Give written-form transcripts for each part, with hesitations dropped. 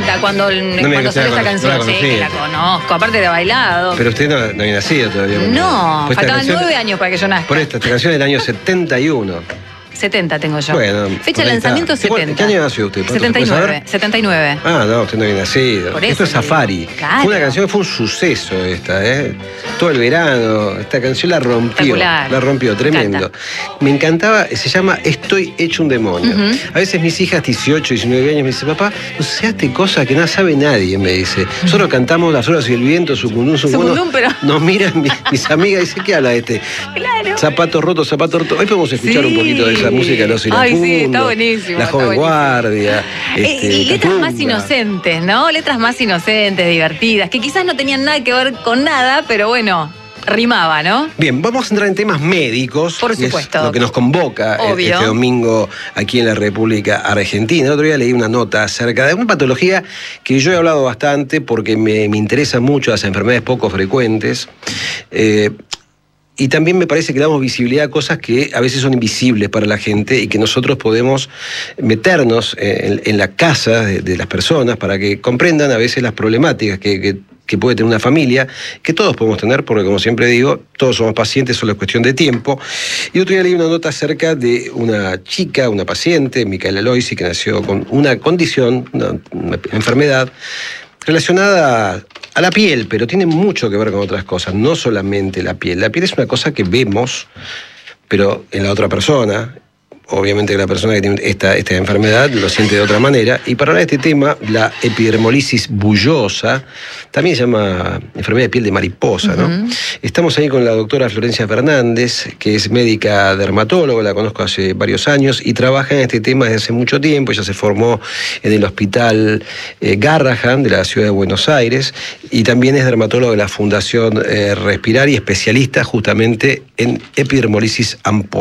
encanta cuando salió esta canción. Sí, que la conozco. Aparte de bailado. Pero usted no había nacido todavía. No, faltaban 9 años para que yo nazca. Por esta canción del año 71. 70 tengo yo. Bueno, fecha de lanzamiento 70. ¿Qué año nació usted? 79. Ah, no, usted no había nacido. Esto es Safari. Claro. Fue una canción, fue un suceso esta, ¿eh? Todo el verano, esta canción la rompió. La rompió, tremendo. Me encantaba, se llama Estoy hecho un demonio. A veces mis hijas, 18, 19 años, me dicen, papá, no seaste cosas que no sabe nadie, me dice. Nosotros cantamos Las horas y el viento, Sucundún, pero... Nos miran mis amigas y dicen, ¿qué habla este? Claro. Zapato roto, zapato roto. Hoy podemos escuchar un poquito de esa música, Los Iracundos. Ay, sí, está buenísimo. La Joven Guardia. Y letras más inocentes, ¿no? Letras más inocentes, divertidas, que quizás no tenían nada que ver con nada, pero bueno, rimaba, ¿no? Bien, vamos a entrar en temas médicos. Por supuesto. Es lo que nos convoca este domingo aquí en la República Argentina. El otro día leí una nota acerca de una patología que yo he hablado bastante porque me interesa mucho, las enfermedades poco frecuentes. Y también me parece que damos visibilidad a cosas que a veces son invisibles para la gente y que nosotros podemos meternos en la casa de las personas para que comprendan a veces las problemáticas que puede tener una familia, que todos podemos tener, porque como siempre digo, todos somos pacientes, solo es cuestión de tiempo. Y otro día leí una nota acerca de una chica, una paciente, Micaela Loisi, que nació con una condición, una enfermedad relacionada a la piel, pero tiene mucho que ver con otras cosas, no solamente la piel. La piel es una cosa que vemos, pero en la otra persona. Obviamente la persona que tiene esta enfermedad lo siente de otra manera. Y para hablar de este tema, la epidermolisis bullosa, también se llama enfermedad de piel de mariposa, ¿no? Estamos ahí con la doctora Florencia Fernández, que es médica dermatóloga, la conozco hace varios años, y trabaja en este tema desde hace mucho tiempo. Ella se formó en el hospital Garrahan de la ciudad de Buenos Aires, y también es dermatóloga de la Fundación Respirar y especialista justamente en epidermolisis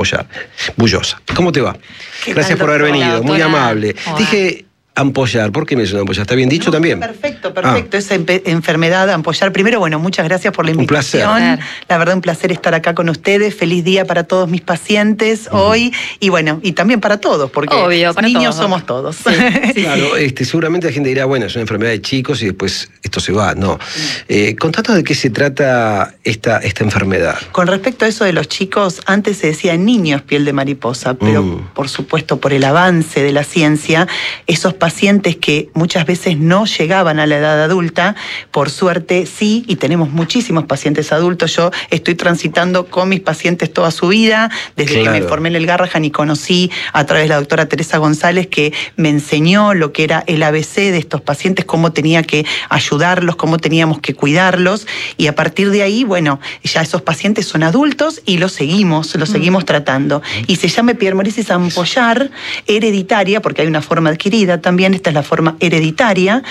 bullosa. ¿Cómo te va? Gracias por haber venido, muy amable. Dije ampollar, ¿por qué me suena ampollar? ¿Está bien dicho también? Perfecto. Esa enfermedad, ampollar. Primero, bueno, muchas gracias por la invitación. Un placer. La verdad, un placer estar acá con ustedes. Feliz día para todos mis pacientes hoy. Y bueno, y también para todos, porque para niños somos todos. Sí. Claro, seguramente la gente dirá, bueno, es una enfermedad de chicos y después esto se va. No. Contanos de qué se trata esta enfermedad. Con respecto a eso de los chicos, antes se decía en niños piel de mariposa, pero por supuesto por el avance de la ciencia, esos pacientes que muchas veces no llegaban a la edad adulta, por suerte sí, y tenemos muchísimos pacientes adultos. Yo estoy transitando con mis pacientes toda su vida, desde que me formé en el Garrahan y conocí a través de la doctora Teresa González, que me enseñó lo que era el ABC de estos pacientes, cómo tenía que ayudarlos, cómo teníamos que cuidarlos, y a partir de ahí, bueno, ya esos pacientes son adultos y los seguimos tratando. Y se llama epidermolisis ampollar hereditaria, porque hay una forma adquirida también. Esta es la forma hereditaria,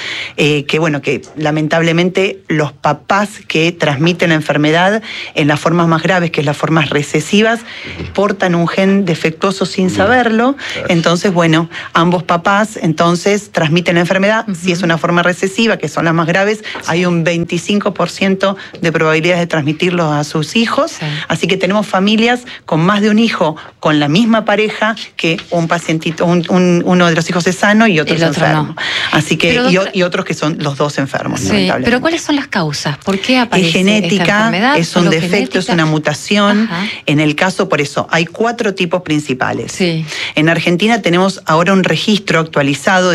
que lamentablemente los papás que transmiten la enfermedad en las formas más graves, que es las formas recesivas, portan un gen defectuoso sin saberlo. Entonces, bueno, ambos papás entonces transmiten la enfermedad. Si es una forma recesiva, que son las más graves, hay un 25% de probabilidades de transmitirlo a sus hijos. Así que tenemos familias con más de un hijo con la misma pareja, que un pacientito, uno de los hijos es sano y otro es enfermo. No. Así que, y otros que son los dos enfermos, lamentablemente. Pero ¿cuáles son las causas? ¿Por qué aparece es genética, esta enfermedad? Es un defecto, es una mutación. En el caso, por eso, hay 4 tipos principales. En Argentina tenemos ahora un registro actualizado de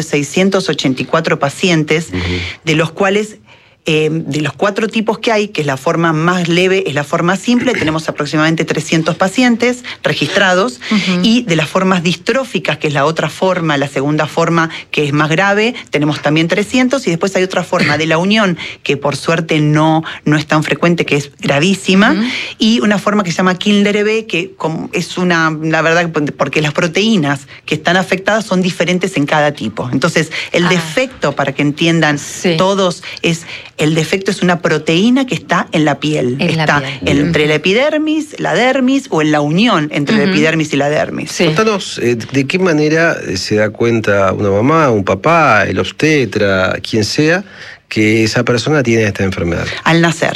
684 pacientes, de los cuales de los 4 tipos que hay, que es la forma más leve, es la forma simple, tenemos aproximadamente 300 pacientes registrados, y de las formas distróficas, que es la otra forma, la segunda forma, que es más grave, tenemos también 300, y después hay otra forma de la unión, que por suerte no es tan frecuente, que es gravísima, y una forma que se llama Kindler-B, que es la verdad, porque las proteínas que están afectadas son diferentes en cada tipo. Entonces, el defecto, para que entiendan todos, el defecto es una proteína que está en la piel. Está entre la epidermis, la dermis, o en la unión entre la epidermis y la dermis. Contanos, ¿de qué manera se da cuenta una mamá, un papá, el obstetra, quien sea, que esa persona tiene esta enfermedad? Al nacer.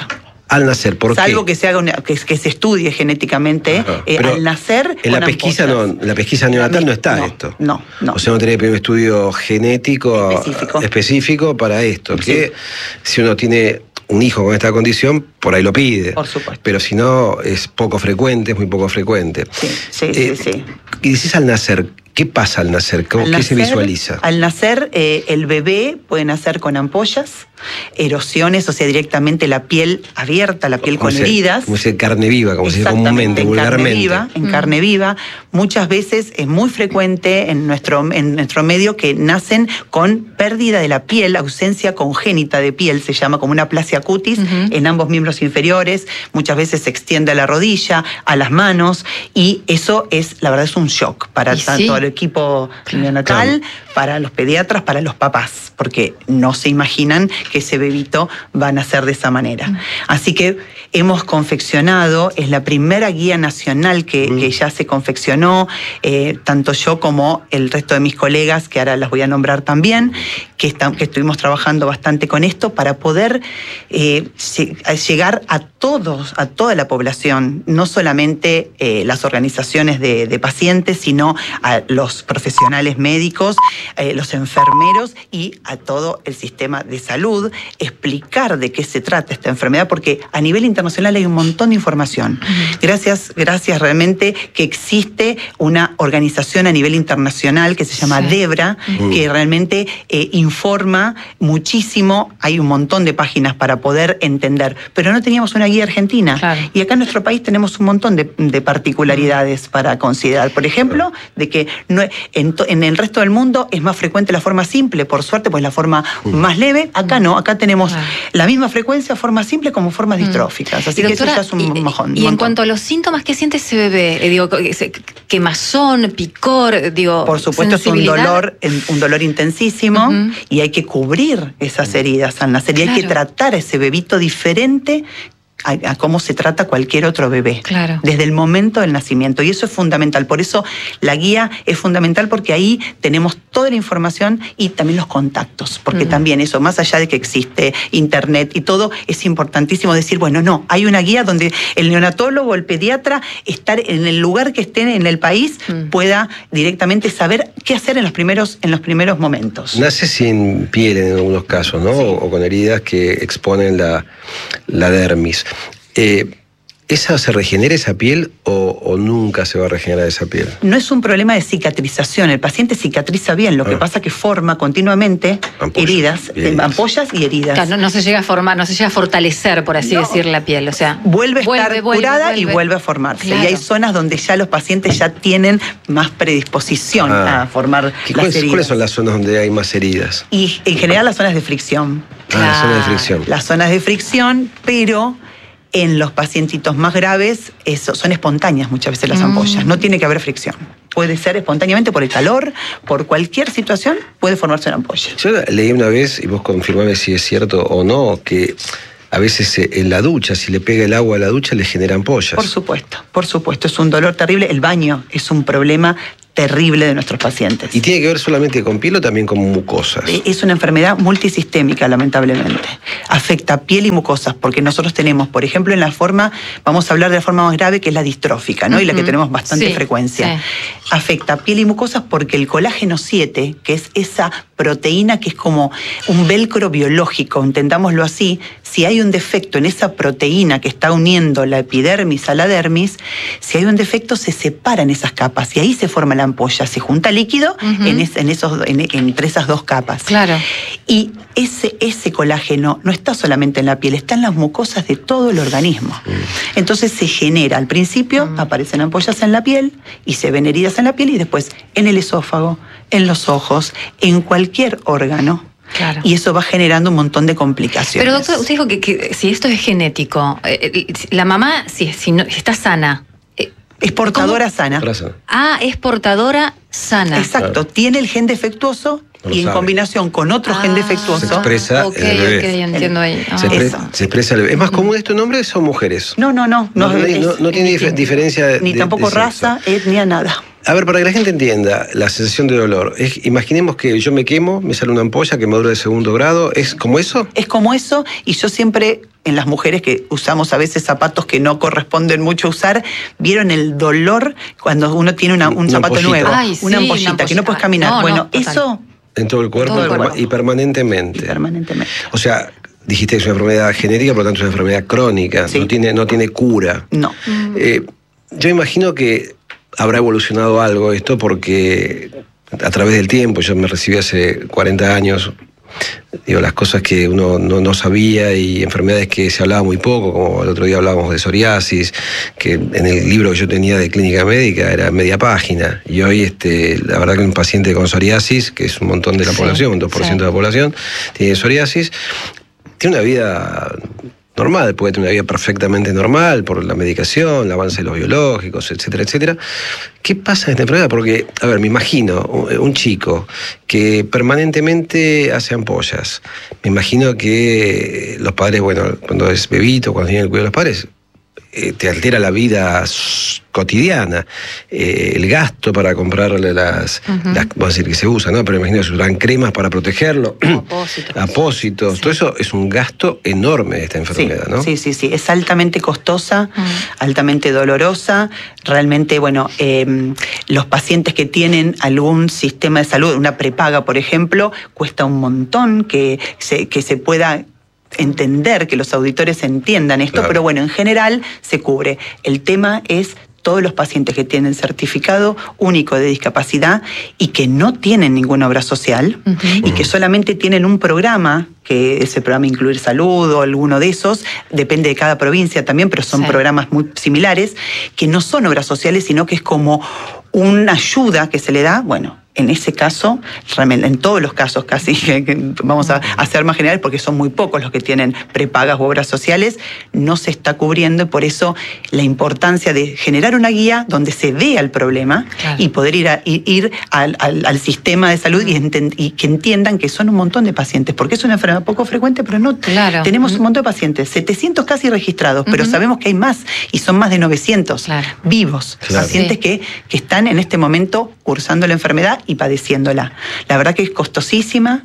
Al nacer, ¿por qué? Salvo que se estudie genéticamente, al nacer. En la pesquisa neonatal no está esto. No. O sea, no tiene un estudio genético específico para esto. Que si uno tiene un hijo con esta condición, por ahí lo pide. Por supuesto. Pero si no, es poco frecuente, es muy poco frecuente. Sí. Y decís al nacer, ¿qué pasa al nacer? ¿Qué se visualiza? Al nacer, el bebé puede nacer con ampollas, erosiones, o sea, directamente la piel abierta, la piel con heridas. Como si carne viva, como se dice comúnmente, vulgarmente. En carne viva. Muchas veces es muy frecuente en nuestro medio que nacen con pérdida de la piel, ausencia congénita de piel, se llama como una aplasia cutis en ambos miembros inferiores. Muchas veces se extiende a la rodilla, a las manos, y eso la verdad es un shock para tanto el equipo neonatal, para los pediatras, para los papás, porque no se imaginan que ese bebito va a nacer de esa manera. Así que hemos confeccionado, es la primera guía nacional que ya se confeccionó, tanto yo como el resto de mis colegas, que ahora las voy a nombrar también, que estuvimos trabajando bastante con esto para poder llegar a toda la población, no solamente las organizaciones de pacientes, sino a los profesionales médicos, los enfermeros y a todo el sistema de salud, explicar de qué se trata esta enfermedad, porque a nivel internacional hay un montón de información. Gracias realmente que existe una organización a nivel internacional que se llama DEBRA, que realmente informa muchísimo, hay un montón de páginas para poder entender, pero no teníamos una guía argentina. Claro. Y acá en nuestro país tenemos un montón de particularidades para considerar. Por ejemplo, de que en el resto del mundo es más frecuente la forma simple, por suerte, pues la forma más leve. Acá no, acá tenemos la misma frecuencia, forma simple como formas distróficas. Así que doctora, eso ya es un mojón. Y en cuanto a los síntomas, ¿qué siente ese bebé? Quemazón, picor, por supuesto es un dolor intensísimo y hay que cubrir esas heridas al nacer y hay que tratar a ese bebito diferente a cómo se trata cualquier otro bebé, desde el momento del nacimiento. Y eso es fundamental. Por eso la guía es fundamental, porque ahí tenemos toda la información y también los contactos. Porque también eso, más allá de que existe internet y todo, es importantísimo decir, bueno, no, hay una guía donde el neonatólogo, el pediatra, estar en el lugar que esté en el país, pueda directamente saber qué hacer en los primeros momentos. Nace sin piel en algunos casos, ¿no? O con heridas que exponen la dermis. ¿Esa se regenera esa piel o nunca se va a regenerar esa piel? No es un problema de cicatrización, el paciente cicatriza bien, lo que pasa es que forma continuamente heridas, ampollas y heridas. Claro, no se llega a formar, no se llega a fortalecer, por así decir, la piel, o sea... Vuelve a estar curada y vuelve a formarse. Claro. Y hay zonas donde ya los pacientes ya tienen más predisposición a formar las heridas. ¿Cuáles son las zonas donde hay más heridas? Y en general las zonas de fricción. Las zonas de fricción. Las zonas de fricción, pero... En los pacientitos más graves son espontáneas muchas veces las ampollas, no tiene que haber fricción. Puede ser espontáneamente por el calor, por cualquier situación puede formarse una ampolla. Yo leí una vez, y vos confirmame si es cierto o no, que a veces en la ducha, si le pega el agua a la ducha, le genera ampollas. Por supuesto, es un dolor terrible. El baño es un problema terrible de nuestros pacientes. ¿Y tiene que ver solamente con piel o también con mucosas? Es una enfermedad multisistémica, lamentablemente. Afecta piel y mucosas, porque nosotros tenemos, por ejemplo, vamos a hablar de la forma más grave, que es la distrófica, ¿no? Y la que tenemos bastante frecuencia. Afecta piel y mucosas porque el colágeno 7, que es esa proteína que es como un velcro biológico, entendámoslo así, si hay un defecto en esa proteína que está uniendo la epidermis a la dermis, si hay un defecto se separan esas capas y ahí se forma la ampolla, se junta líquido entre esas dos capas. Claro. Y ese colágeno no está solamente en la piel, está en las mucosas de todo el organismo. Entonces se genera, al principio aparecen ampollas en la piel y se ven heridas en la piel y después en el esófago, en los ojos, en cualquier órgano. Claro. Y eso va generando un montón de complicaciones. Pero doctor, usted dijo que si esto es genético, la mamá, si está sana... Es portadora sana. Es portadora sana. Exacto, tiene el gen defectuoso y en combinación con otro gen defectuoso. Se expresa el bebé. Entiendo ahí. Se expresa el bebé. ¿Es más común esto en hombres o mujeres? No tiene diferencia. Ni tampoco raza, etnia, nada. A ver, para que la gente entienda la sensación de dolor, imaginemos que yo me quemo, me sale una ampolla, quemadura de 2º grado, ¿es como eso? Es como eso, y yo siempre en las mujeres que usamos a veces zapatos que no corresponden mucho usar, ¿vieron el dolor cuando uno tiene un zapato nuevo? Una ampollita, que no puedes caminar. Eso... En todo el cuerpo, y permanentemente. O sea, dijiste que es una enfermedad genética, por lo tanto es una enfermedad crónica, sí. no tiene cura. No. Yo imagino que habrá evolucionado algo esto porque a través del tiempo, yo me recibí hace 40 años, digo, las cosas que uno no sabía y enfermedades que se hablaba muy poco, como el otro día hablábamos de psoriasis, que en el libro que yo tenía de clínica médica era media página, y hoy la verdad que un paciente con psoriasis, que es un montón de la población, un 2% de la población, tiene psoriasis, tiene una vida normal, puede tener una vida perfectamente normal por la medicación, el avance de los biológicos, etcétera, etcétera. ¿Qué pasa en esta enfermedad? Porque, a ver, me imagino un chico que permanentemente hace ampollas. Me imagino que los padres, bueno, cuando es bebito, cuando tiene el cuidado de los padres, te altera la vida cotidiana, el gasto para comprarle las vamos a decir que se usa, ¿no? Pero imagino que se usan cremas para protegerlo, apósitos, sí. Todo eso es un gasto enorme de esta enfermedad, ¿no? Sí, es altamente costosa, altamente dolorosa, realmente, bueno, los pacientes que tienen algún sistema de salud, una prepaga, por ejemplo, cuesta un montón que se pueda entender, que los auditores entiendan esto, claro. Pero bueno, en general se cubre. El tema es todos los pacientes que tienen certificado único de discapacidad y que no tienen ninguna obra social y que solamente tienen un programa, que ese programa Incluir Salud o alguno de esos, depende de cada provincia también, pero son programas muy similares, que no son obras sociales, sino que es como una ayuda que se le da, bueno, en ese caso, en todos los casos casi, vamos a hacer más general porque son muy pocos los que tienen prepagas u obras sociales, no se está cubriendo, y por eso la importancia de generar una guía donde se vea el problema, claro. Y poder ir al sistema de salud y que entiendan que son un montón de pacientes, porque es una enfermedad poco frecuente, pero no claro. Tenemos un montón de pacientes, 700 casi registrados, pero sabemos que hay más, y son más de 900 claro. Vivos, claro. Pacientes que están en este momento cursando la enfermedad y padeciéndola. La verdad que es costosísima.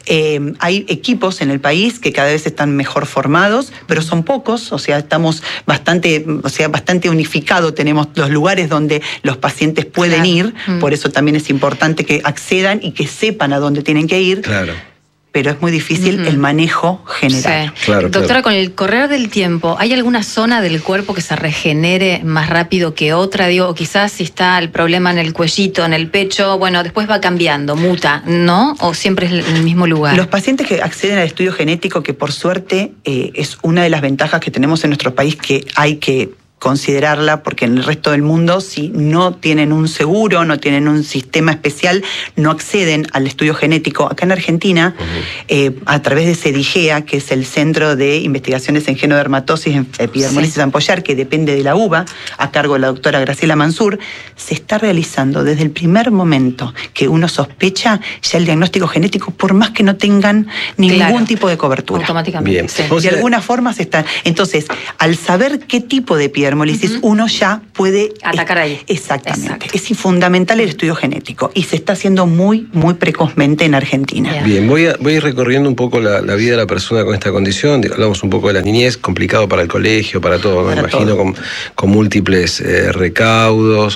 Hay equipos en el país que cada vez están mejor formados, pero son pocos, o sea, estamos bastante unificado, tenemos los lugares donde los pacientes pueden ir, por eso también es importante que accedan y que sepan a dónde tienen que ir. Claro. Pero es muy difícil el manejo general. Sí. Claro, doctora, con el correr del tiempo, ¿hay alguna zona del cuerpo que se regenere más rápido que otra? Digo, o quizás si está el problema en el cuellito, en el pecho, bueno, después va cambiando, muta, ¿no? ¿O siempre es en el mismo lugar? Los pacientes que acceden al estudio genético, que por suerte es una de las ventajas que tenemos en nuestro país, que hay que considerarla, porque en el resto del mundo, si no tienen un seguro, no tienen un sistema especial, no acceden al estudio genético. Acá en Argentina, a través de CEDIGEA, que es el Centro de Investigaciones en Genodermatosis, Epidermolisis Ampollar, que depende de la UBA, a cargo de la doctora Graciela Mansur, se está realizando desde el primer momento que uno sospecha ya el diagnóstico genético, por más que no tengan ningún tipo de cobertura. Automáticamente. Bien. Sí. De alguna forma se está. Entonces, al saber qué tipo de epidermolisis, uno ya puede atacar ahí. Exactamente. Exacto. Es fundamental el estudio genético y se está haciendo muy, muy precozmente en Argentina. Bien, voy a ir recorriendo un poco la vida de la persona con esta condición. Hablamos un poco de la niñez, complicado para el colegio, para todo, me imagino, con múltiples recaudos.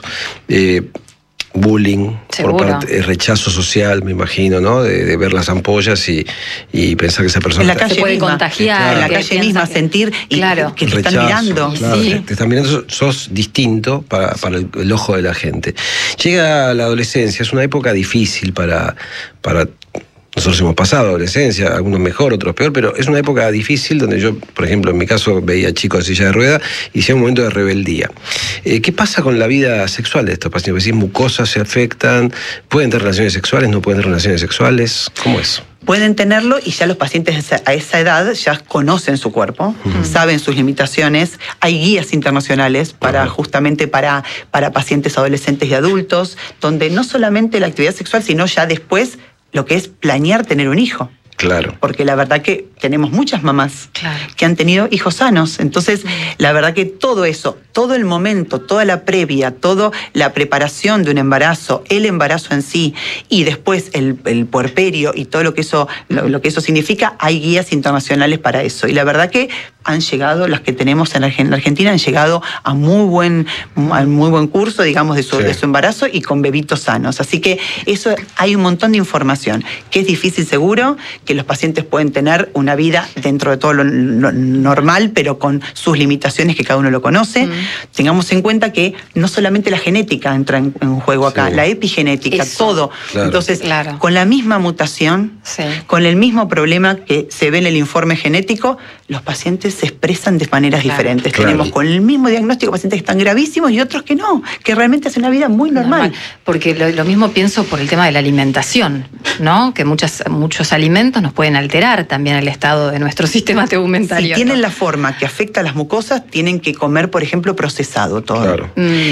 Bullying, seguro. Por parte, rechazo social, me imagino, ¿no? De ver las ampollas y pensar que esa persona en la calle se puede misma, contagiar, claro. En la calle misma sentir y claro. Que te están mirando. Claro, sí. Te están mirando, sos distinto para el ojo de la gente. Llega la adolescencia, es una época difícil para nosotros hemos pasado adolescencia, algunos mejor, otros peor, pero es una época difícil donde yo, por ejemplo, en mi caso veía chicos en silla de ruedas y hacía un momento de rebeldía. ¿Qué pasa con la vida sexual de estos pacientes? ¿Decís mucosas se afectan? ¿Pueden tener relaciones sexuales? ¿No pueden tener relaciones sexuales? ¿Cómo es? Pueden tenerlo y ya los pacientes a esa edad ya conocen su cuerpo, saben sus limitaciones. Hay guías internacionales justamente para pacientes adolescentes y adultos, donde no solamente la actividad sexual, sino ya después lo que es planear tener un hijo. Claro. Porque la verdad que tenemos muchas mamás que han tenido hijos sanos. Entonces, la verdad que todo eso, todo el momento, toda la previa, toda la preparación de un embarazo, el embarazo en sí, y después el puerperio y todo lo que eso significa, hay guías internacionales para eso. Y la verdad que han llegado, las que tenemos en la Argentina, han llegado a muy buen curso, digamos, de su embarazo y con bebitos sanos. Así que eso, hay un montón de información, que es difícil seguro, que los pacientes pueden tener una vida dentro de todo lo normal, pero con sus limitaciones que cada uno lo conoce. Tengamos en cuenta que no solamente la genética entra en juego acá, la epigenética, todo. Claro. Entonces, con la misma mutación, con el mismo problema que se ve en el informe genético, los pacientes se expresan de maneras diferentes. Tenemos con el mismo diagnóstico pacientes que están gravísimos y otros que no, que realmente hacen una vida muy normal. Porque lo mismo pienso por el tema de la alimentación, ¿no? Que muchos alimentos nos pueden alterar también el estado de nuestro sistema tegumentario. Si tienen la forma que afecta a las mucosas, tienen que comer, por ejemplo, procesado todo. Claro.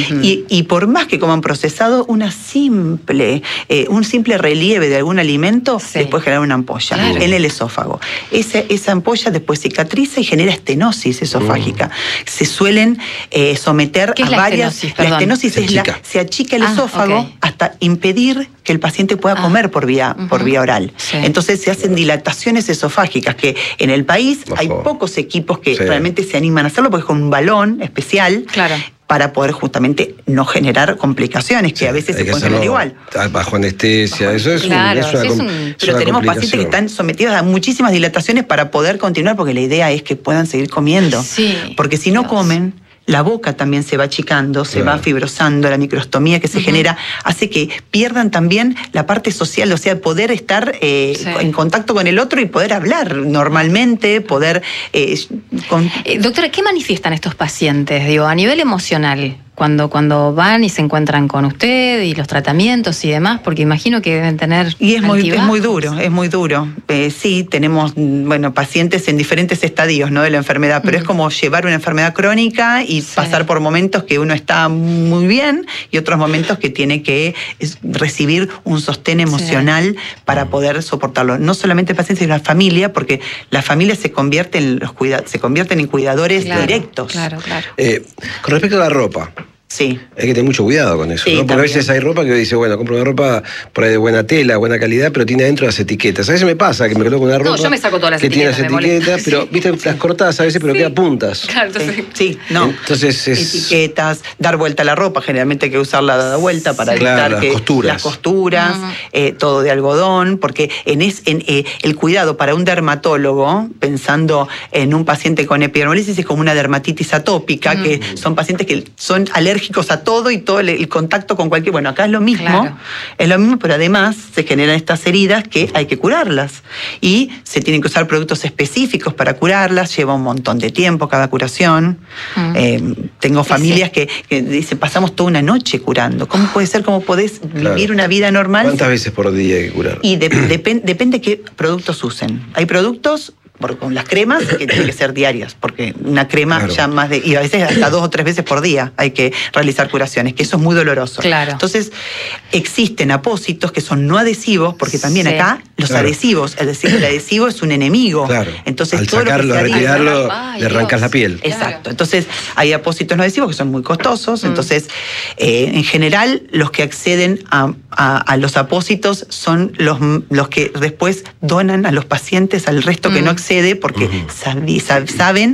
Y por más que coman procesado, un simple relieve de algún alimento les puede generar una ampolla en el esófago. Esa ampolla después cicatriza y genera estenosis esofágica. Se suelen someter a varias... La estenosis se achica el esófago hasta impedir que el paciente pueda comer por vía oral. Entonces se hacen dilataciones esofágicas, que en el país hay pocos equipos que realmente se animan a hacerlo, porque es con un balón especial para poder justamente no generar complicaciones, que a veces se pueden generar igual. Bajo anestesia, eso es pero tenemos pacientes que están sometidos a muchísimas dilataciones para poder continuar, porque la idea es que puedan seguir comiendo. Porque si no comen, la boca también se va achicando, se va fibrosando, la microstomía que se genera hace que pierdan también la parte social, o sea, poder estar en contacto con el otro y poder hablar normalmente, poder... Doctora, ¿qué manifiestan estos pacientes, digo, a nivel emocional? Cuando van y se encuentran con usted y los tratamientos y demás, porque imagino que deben tener... Y es muy duro. Sí, tenemos pacientes en diferentes estadios, ¿no?, de la enfermedad, pero es como llevar una enfermedad crónica y pasar por momentos que uno está muy bien y otros momentos que tiene que recibir un sostén emocional para poder soportarlo. No solamente el paciente, sino la familia, porque la familia se convierte en cuidadores directos. Claro. Con respecto a la ropa, Sí. Hay que tener mucho cuidado con eso, ¿no? Porque a veces hay ropa que dice, bueno, compro una ropa por ahí de buena tela, buena calidad, pero tiene adentro las etiquetas. A veces me pasa que me coloco una ropa... No, yo me saco todas las etiquetas. Que tiene las etiquetas, pero, viste, las cortadas a veces, pero queda puntas. Claro, entonces... Entonces etiquetas, dar vuelta a la ropa, generalmente hay que usarla dada vuelta para evitar que las costuras, todo de algodón, porque el cuidado para un dermatólogo, pensando en un paciente con epidermolisis, es como una dermatitis atópica, que son pacientes que son alérgicos a todo y todo el contacto con cualquier... Bueno, acá es lo mismo, pero además se generan estas heridas que hay que curarlas. Y se tienen que usar productos específicos para curarlas, lleva un montón de tiempo cada curación. Tengo familias que dicen, pasamos toda una noche curando. ¿Cómo puede ser? ¿Cómo podés vivir una vida normal? ¿Cuántas veces por día hay que curar? Y depende qué productos usen. Hay productos... con las cremas que tienen que ser diarias, porque una crema ya más de... Y a veces hasta 2 o 3 veces por día hay que realizar curaciones, que eso es muy doloroso. Entonces, existen apósitos que son no adhesivos, porque también acá los adhesivos, es decir, el adhesivo es un enemigo. Entonces, al sacarlo, retirarlo, le arrancas la piel. Exacto. Entonces, hay apósitos no adhesivos que son muy costosos. Entonces, en general, los que acceden a los apósitos son los que después donan a los pacientes, al resto que no accede, porque saben